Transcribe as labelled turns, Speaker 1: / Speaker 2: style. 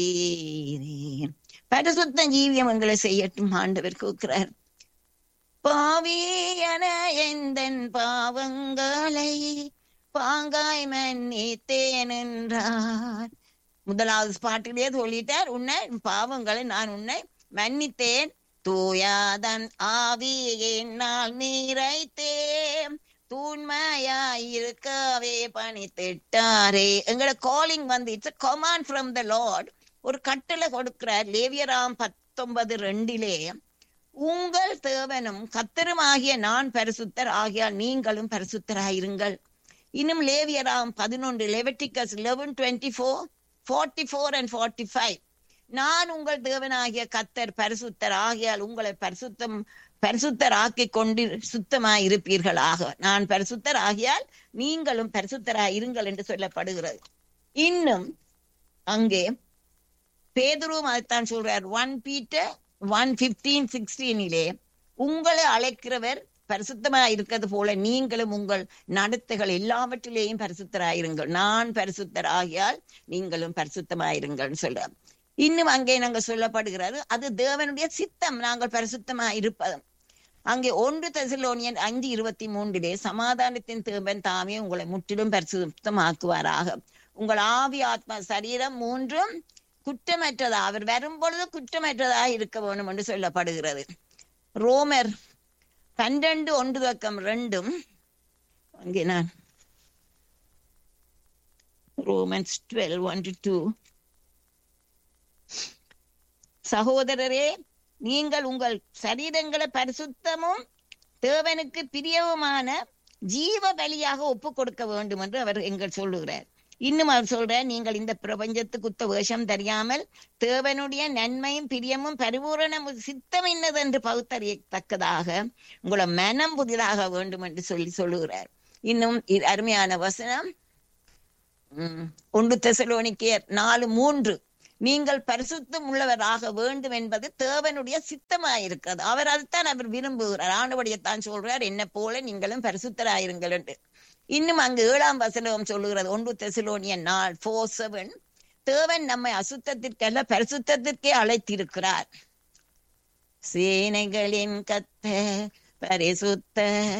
Speaker 1: பரிசுத்த ஜீவியம் எங்களை செய்யட்டும் ஆண்டவர் கூறுகிறார். பாவியன எந்தன் பாவங்களை பாங்காய் மன்னித்தேன் என்றார். முதலாவது பாட்டிலே சொல்லிட்டார், உன்னை பாவங்களை நான் உன்னை மன்னித்தேன், தூயாதன் ஆவியினால் நிறைத்தேன், தூய்மையாயிருக்கவே பணித்திட்டாரே. எங்களோட காலிங் வந்து it's a command from the Lord. ஒரு கட்டளை கொடுக்கிறார். லேவியராம் 19:2 உங்கள் தேவனும் கர்த்தருமாகிய நான் பரிசுத்தர் ஆகியால் நீங்களும் பரிசுத்தராயிருங்கள். இன்னும் லேவியராம் 11 லெவிட்டிகஸ் 11:24 44 and 45 நான் உங்கள் தேவனாகிய கர்த்தர் பரிசுத்தர் ஆகியால் உங்களை பரிசுத்தர் ஆக்கி கொண்டு சுத்தமாய் இருப்பீர்களாக. நான் பரிசுத்தர் ஆகியால் நீங்களும் பரிசுத்தராய் இருங்கள் என்று சொல்லப்படுகிறது. இன்னும் அங்கே பேதுருவும் அதைத்தான் சொல்றார். 1 Peter 1:15-16 உங்களை அழைக்கிறவர் பரிசுத்தமாய் இருக்கிறது போல நீங்களும் உங்கள் நடத்தைகள் எல்லாவற்றிலேயும் பரிசுத்தராயிருங்கள். நான் பரிசுத்தர் ஆகியால் நீங்களும் பரிசுத்தமாயிருங்கள் சொல்றார். இன்னும் அங்கே நாங்கள் சொல்லப்படுகிறது, அது தேவனுடைய சித்தம் நாங்கள் பரிசுத்தமாய் இருப்பது. அங்கே 1 தெசலோனியர் 5:23 சமாதானத்தின் தேவன் தாமே உங்களை முற்றிலும் பரிசுத்தமாக்குவாராக. உங்கள் ஆவி ஆத்மா சரீரம் மூன்றும் குற்றமற்றதா அவர் வரும்பொழுது குற்றமற்றதாக இருக்க வேண்டும் என்று சொல்லப்படுகிறது. ரோமர் 12:1-2 அங்கே நான் ரோமன்ஸ் 12:1-2 சகோதரரே நீங்கள் உங்கள் சரீரங்களை பரிசுத்தமும் தேவனுக்கு பிரியவுமான ஜீவ பலியாக ஒப்பு கொடுக்க வேண்டும் என்று அவர் எங்கள் சொல்லுகிறார். இன்னும் அவர் சொல்ற, நீங்கள் இந்த பிரபஞ்சத்துக்கு உத்த வேஷம் தெரியாமல் தேவனுடைய நன்மையும் பிரியமும் பரிபூரண சித்தம் என்னதென்று பகுத்தறியத்தக்கதாக உங்களை மனம் புதிதாக வேண்டும் என்று சொல்லுகிறார். இன்னும் அருமையான வசனம் 1 தெசலோனிக்கேயர் 4:3 நீங்கள் பரிசுத்தம் உள்ளவராக வேண்டும் என்பது தேவனுடைய சித்தமாயிருக்கிறது. அவர் அதைத்தான் அவர் விரும்புகிறார். ஆண்டவரையத்தான் சொல்றார், என்ன போல நீங்களும் பரிசுத்தராயிருங்கள் என்று. இன்னும் அங்கு 7ஆம் வசனம் சொல்லுகிறது 1 தெசலோனியர் 4:7 தேவன் நம்மை அசுத்தத்திற்கல்ல பரிசுத்தத்திற்கே அழைத்திருக்கிறார். சேனைகளின் கர்த்தர் பரிசுத்தர்